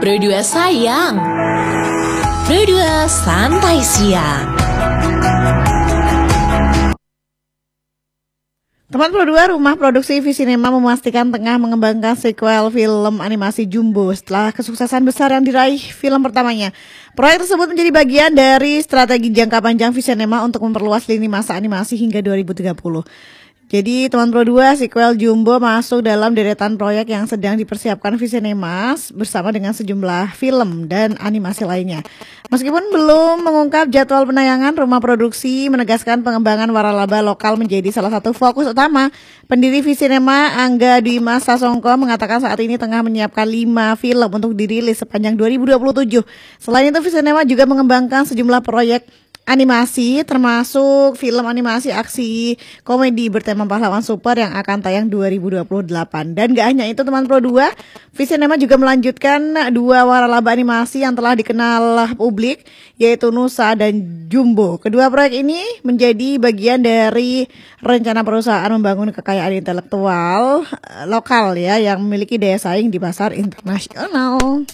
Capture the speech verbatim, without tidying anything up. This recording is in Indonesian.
Pro dua sayang, Pro dua santai siang. Teman Pro dua, Rumah Produksi Visinema memastikan tengah mengembangkan sequel film animasi Jumbo setelah kesuksesan besar yang diraih film pertamanya. Proyek tersebut menjadi bagian dari strategi jangka panjang Visinema untuk memperluas lini masa animasi hingga dua ribu tiga puluh. Jadi teman Pro dua, sequel Jumbo masuk dalam deretan proyek yang sedang dipersiapkan Visinema bersama dengan sejumlah film dan animasi lainnya. Meskipun belum mengungkap jadwal penayangan, Rumah Produksi menegaskan pengembangan waralaba lokal menjadi salah satu fokus utama. Pendiri Visinema, Angga Dwi Mas Sasongko, mengatakan saat ini tengah menyiapkan lima film untuk dirilis sepanjang dua ribu dua puluh tujuh. Selain itu, Visinema juga mengembangkan sejumlah proyek animasi, termasuk film animasi aksi komedi bertema pahlawan super yang akan tayang dua ribu dua puluh delapan. Dan gak hanya itu teman Pro dua, Visinema juga melanjutkan dua waralaba animasi yang telah dikenal publik, yaitu Nusa dan Jumbo. Kedua proyek ini menjadi bagian dari rencana perusahaan membangun kekayaan intelektual lokal ya, yang memiliki daya saing di pasar internasional.